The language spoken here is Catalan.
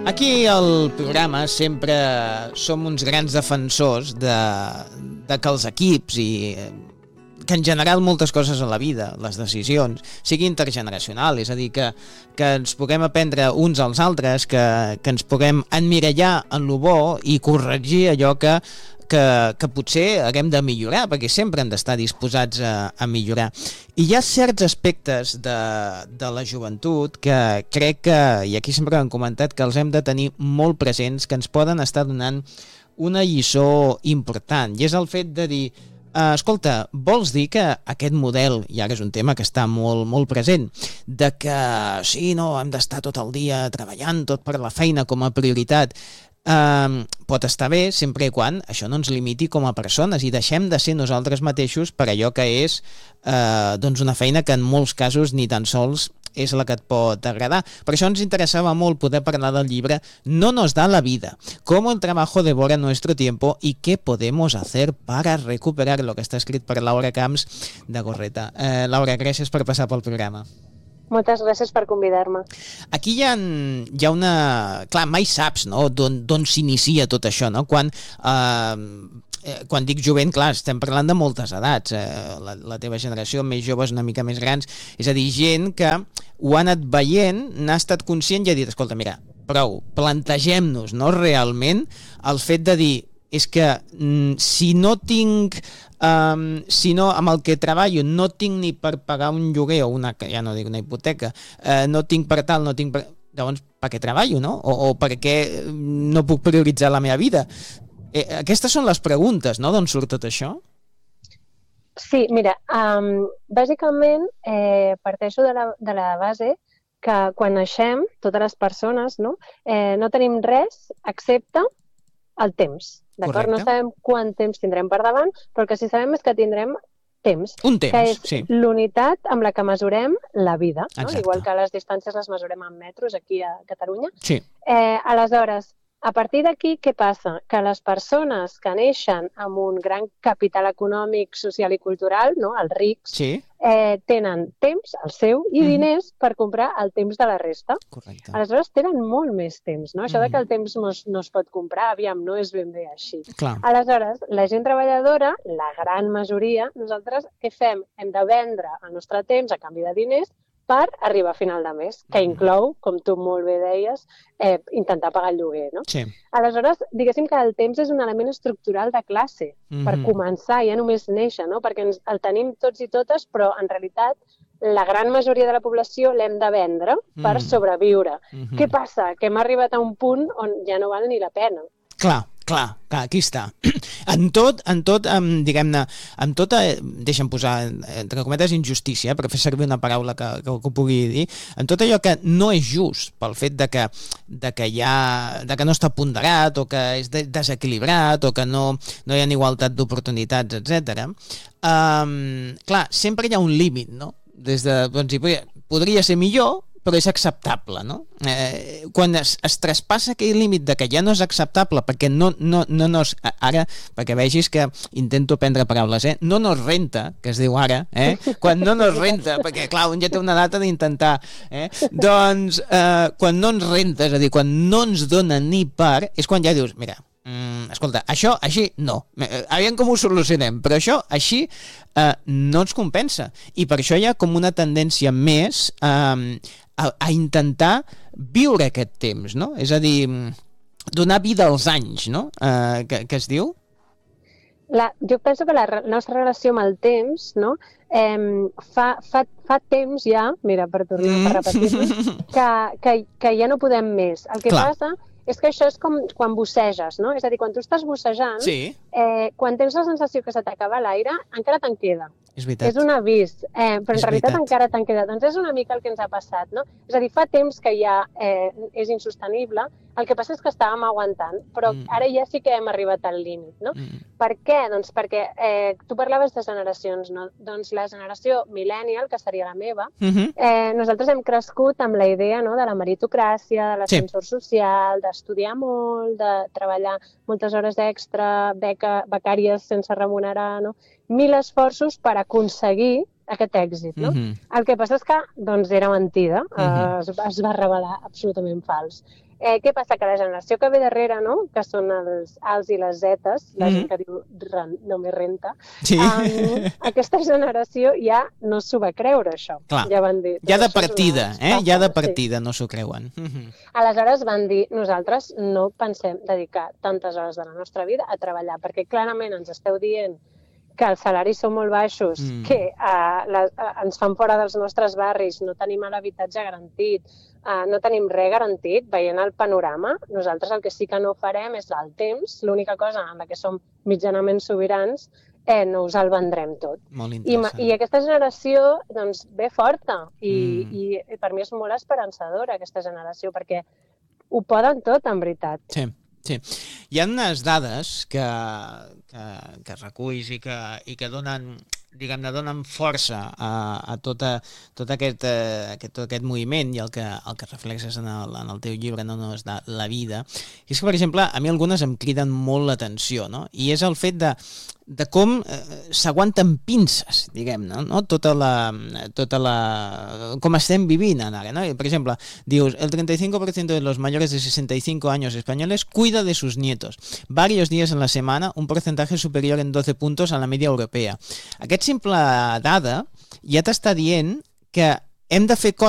Aquí al programa sempre som uns grans defensors de que els equips i que en general moltes coses a la vida, les decisions, sigui intergeneracional, és a dir, que ens puguem aprendre uns als altres, que ens puguem emmirallar en lo bo i corregir allò que potser haguem de millorar, perquè sempre hem d'estar disposats a millorar. I hi ha certs aspectes de la joventut que crec que, i aquí sempre hem comentat, que els hem de tenir molt presents, que ens poden estar donant una lliçó important, i és el fet de dir, escolta, vols dir que aquest model, i ara és un tema que està molt, molt present, de que sí, no, hem d'estar tot el dia treballant, tot per la feina com a prioritat, pot estar bé sempre i quan això no ens limiti com a persones i deixem de ser nosaltres mateixos per allò que és doncs una feina que en molts casos ni tan sols és la que et pot agradar. Per això ens interessava molt poder parlar del llibre No nos da la vida, cómo el trabajo devora nuestro tiempo y qué podemos hacer para recuperarlo, que està escrit per Laura Camps de Gorreta. Laura, gràcies per passar pel programa. Moltes gràcies per convidar-me. Aquí hi ha una... Clar, mai saps, no?, d'on s'inicia tot això, no? Quan dic jovent, clar, estem parlant de moltes edats. La teva generació, més joves, una mica més grans. És a dir, gent que ho ha anat veient, n'ha estat conscient i ha dit, escolta, mira, prou, plantegem-nos, no?, realment el fet de dir, és que si no tinc... si no, amb el que treballo no tinc ni per pagar un lloguer o ja no dic una hipoteca, no tinc per tal, no tinc per... Llavors, per què treballo, no? O per què no puc prioritzar la meva vida? Aquestes són les preguntes, no?, d'on surt tot això? Sí, mira, bàsicament parteixo de la base que quan naixem, totes les persones, no tenim res excepte el temps. D'acord? No sabem quant temps tindrem per davant, però el que sí sabem és que tindrem temps. Un temps, que és sí. L'unitat amb la que mesurem la vida. No? Exacte. Igual que les distàncies les mesurem en metros aquí a Catalunya. Sí. Aleshores, a partir d'aquí, què passa? Que les persones que neixen amb un gran capital econòmic, social i cultural, no? Els rics, Sí. Tenen temps, el seu, i diners per comprar el temps de la resta. Correcte. Aleshores, tenen molt més temps, no? Això de que el temps no es pot comprar, aviam, no és ben bé així. Clar. Aleshores, la gent treballadora, la gran majoria, nosaltres què fem? Hem de vendre el nostre temps a canvi de diners per arribar a final de mes, que inclou, com tu molt bé deies, intentar pagar el lloguer, no? Sí. Aleshores, diguéssim que el temps és un element estructural de classe, per començar, ja només néixer, no? Perquè el tenim tots i totes, però en realitat la gran majoria de la població l'hem de vendre per sobreviure. Què passa? Que hem arribat a un punt on ja no val ni la pena. Clar, aquí està. En tot, diguem-ne, en tota, deixa'm posar, entre cometes, injustícia, per fer servir una paraula que ho pugui dir, en tot allò que no és just pel fet de que no està ponderat, o que és desequilibrat, o que no hi ha igualtat d'oportunitats, etc. Clar, sempre hi ha un límit, no? Doncs, podria ser millor, però és acceptable, no? Quan es traspassa aquell límit de que ja no és acceptable, perquè ara, perquè vegis que intento aprendre paraules, no nos renta, que es diu ara, quan no nos renta, perquè clar, un ja té una data d'intentar, doncs quan no ens renta, és a dir, quan no ens dona ni per, és quan ja dius, mira, escolta, això així no, aviam com ho solucionem, però això així no ens compensa, i per això hi ha com una tendència més a intentar viure aquest temps, no? És a dir, donar vida als anys, no? Que es diu? Jo penso que la nostra relació amb el temps, no? Fa temps ja, mira, per tornar a repetir-ho, que ja no podem més. El que passa és que això és com quan busseges, no? És a dir, quan tu estàs bussejant, quan tens la sensació que se t'acaba l'aire, encara te'n queda. És veritat. És un avís, però en realitat encara te'n queda. Doncs és una mica el que ens ha passat, no? És a dir, fa temps que ja és insostenible, el que passa és que estàvem aguantant, però ara ja sí que hem arribat al límit, no? Per què? Doncs perquè tu parlaves de generacions, no? Doncs la generació millennial, que seria la meva, nosaltres hem crescut amb la idea, no?, de la meritocràcia, de l'ascensor social, d'estudiar molt, de treballar moltes hores extra, becàries sense remunerar, no? 1000 esforços per aconseguir aquest èxit, no? El que passa és que doncs, era mentida, es va revelar absolutament fals. Què passa? Que la generació que ve darrere, no? Que són els alts i les zetes, la gent que diu només renta, aquesta generació ja no s'ho va creure, això. Clar. Ja van dir... Ja de partida, ja de partida no s'ho creuen. Aleshores van dir, nosaltres no pensem dedicar tantes hores de la nostra vida a treballar, perquè clarament ens esteu dient que els salaris són molt baixos, que ens fan fora dels nostres barris, no tenim l'habitatge garantit, no tenim res garantit, veient el panorama, nosaltres el que sí que no farem és el temps, l'única cosa en la que som mitjanament sobirans, no us el vendrem tot. Molt interessant. I aquesta generació doncs, ve forta i per mi és molt esperançadora aquesta generació, perquè ho poden tot, en veritat. Sí. Sí. Hi ha unes dades que reculls i que donen, diguem-ne, donen força a tot aquest moviment i el que reflexes en el teu llibre, no és la vida. I és que, per exemple, a mi algunes em criden molt l'atenció, no? I és el fet de com s'aguanten pinces, diguem-ne, no? Com estem vivint ara, ¿no? Por ejemplo, dius, el 35% de los mayores de 65 años españoles cuida de sus nietos. Varios días en la semana, un porcentaje superior en 12 puntos a la media europea. Aquest simple dada ja t'està dient que hem de fer coses